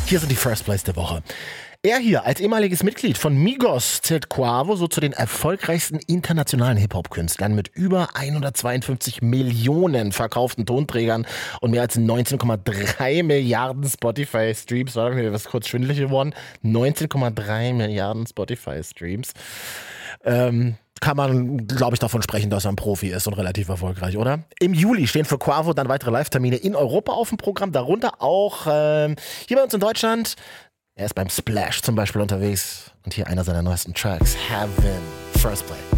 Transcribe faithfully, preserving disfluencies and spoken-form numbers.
Hier sind die First Plays der Woche. Er hier, als ehemaliges Mitglied von Migos, zählt Quavo so zu den erfolgreichsten internationalen Hip-Hop-Künstlern mit über hundertzweiundfünfzig Millionen verkauften Tonträgern und mehr als neunzehn Komma drei Milliarden Spotify-Streams. War mir was kurz schwindelig geworden. neunzehn Komma drei Milliarden Spotify-Streams. Ähm, kann man, glaube ich, davon sprechen, dass er ein Profi ist und relativ erfolgreich, oder? Im Juli stehen für Quavo dann weitere Live-Termine in Europa auf dem Programm, darunter auch ähm, hier bei uns in Deutschland. Er ist beim Splash zum Beispiel unterwegs und hier einer seiner neuesten Tracks, Heaven, First Play.